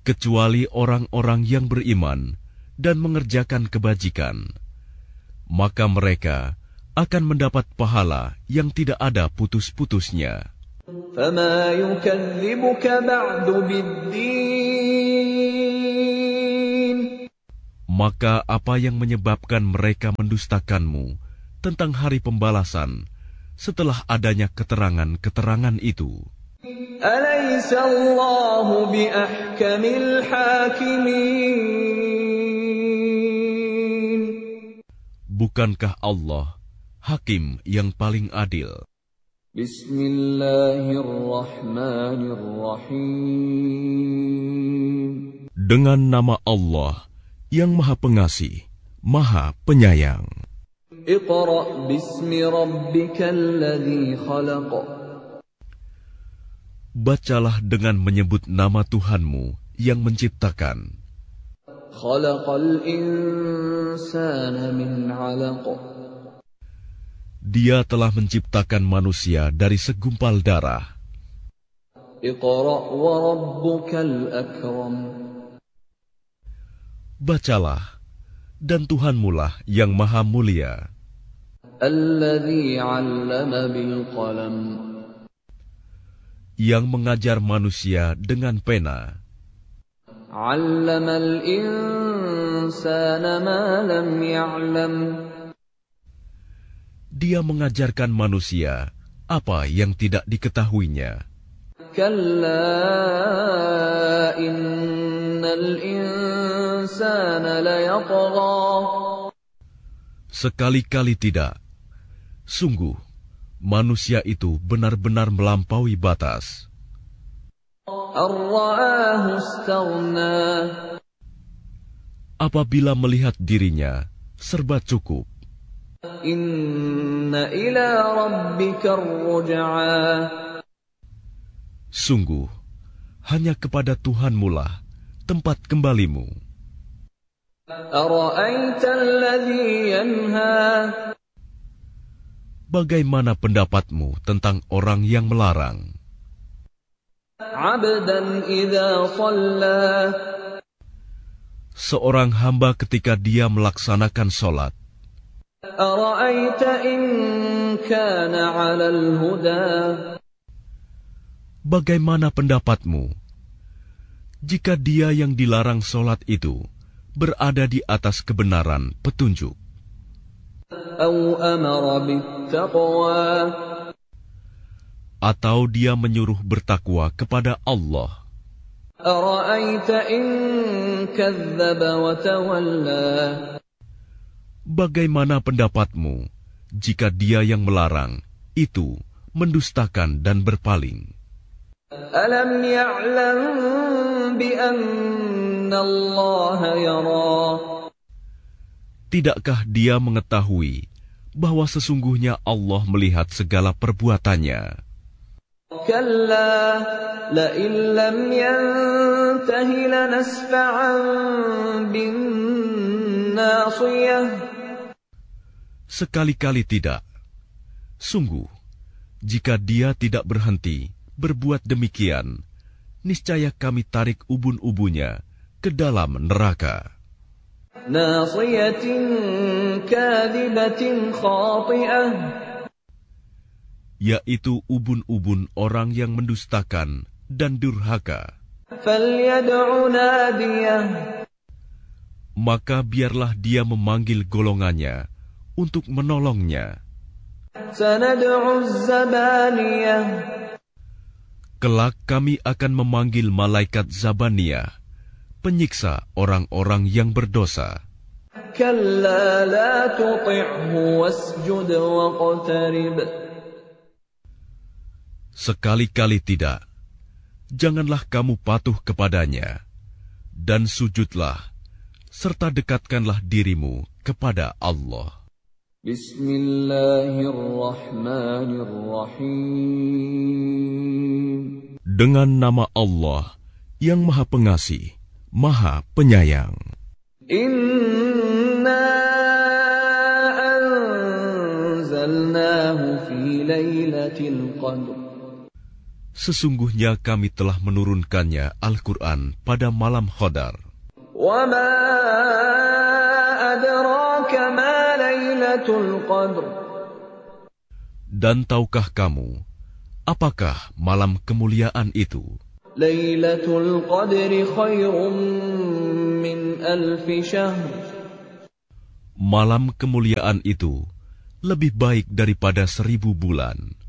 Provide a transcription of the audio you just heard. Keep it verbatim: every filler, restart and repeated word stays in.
kecuali orang-orang yang beriman dan mengerjakan kebajikan, maka mereka akan mendapat pahala yang tidak ada putus-putusnya. فَمَا يُكَذِّبُكَ بَعْدُ بِالدِّينِ. Maka apa yang menyebabkan mereka mendustakanmu tentang hari pembalasan setelah adanya keterangan-keterangan itu? أَلَيْسَ اللَّهُ بِأَحْكَمِ الْحَاكِمِينَ. Bukankah Allah Hakim yang paling adil? Bismillahirrahmanirrahim. Dengan nama Allah yang Maha Pengasih, Maha Penyayang. Iqra' bismi rabbikal ladzi khalaq. Bacalah dengan menyebut nama Tuhanmu yang menciptakan. Khalaqal insana min 'alaq. Dia telah menciptakan manusia dari segumpal darah. Iqra' wa rabbukal akram. Bacalah, dan Tuhanmulah yang maha mulia. Alladzi 'allama bil qalam. Yang mengajar manusia dengan pena. 'Allamal insana ma lam ya'lam. Dia mengajarkan manusia apa yang tidak diketahuinya. Kalla innal insana layatgha. Sekali-kali tidak. Sungguh, manusia itu benar-benar melampaui batas. Ar-ra'ahu istaghna. Apabila melihat dirinya serba cukup. Inna ila rabbika ar-ruj'a. Sungguh, hanya kepada Tuhanmulah tempat kembalimu. Ara'aita alladhi yanha. Bagaimana pendapatmu tentang orang yang melarang? 'Abdan idza shalla. Seorang hamba ketika dia melaksanakan sholat. Ara'aita in kana 'alal huda. Bagaimana pendapatmu jika dia yang dilarang sholat itu berada di atas kebenaran petunjuk? Au amara bittaqwa. Atau dia menyuruh bertakwa kepada Allah? Ara'aita in kadzdzaba wa tawalla. Bagaimana pendapatmu jika dia yang melarang itu mendustakan dan berpaling? Alam ya'lam bi anna Allah yara. Tidakkah dia mengetahui bahwa sesungguhnya Allah melihat segala perbuatannya? Kalla la in lam yantahi lanasfa'an bin nasiyah. Sekali-kali tidak. Sungguh, jika dia tidak berhenti berbuat demikian, niscaya kami tarik ubun-ubunnya ke dalam neraka. Nasiyatin kadhibatin khati'ah. Yaitu ubun-ubun orang yang mendustakan dan durhaka. Falyad'u nadiyah. Maka biarlah dia memanggil golongannya untuk menolongnya. Sanad'u zabaniyah. Kelak kami akan memanggil malaikat Zabaniyah, penyiksa orang-orang yang berdosa. Kalla la tuti'hu wasjud waqtarib. Sekali-kali tidak. Janganlah kamu patuh kepadanya, dan sujudlah, serta dekatkanlah dirimu kepada Allah. Bismillahirrahmanirrahim. Dengan nama Allah yang Maha Pengasih, Maha Penyayang. Inna anzalnahu fi lailatul qadr. Sesungguhnya kami telah menurunkannya Al-Quran pada malam Qadar. وَمَا أَدْرَاكَ مَا لَيْلَةُ الْقَدْرِ. Dan tahukah kamu, apakah malam kemuliaan itu? لَيْلَةُ الْقَدْرِ خَيْرٌ مِّنْ أَلْفِ شَهْرٍ. Malam kemuliaan itu lebih baik daripada seribu bulan.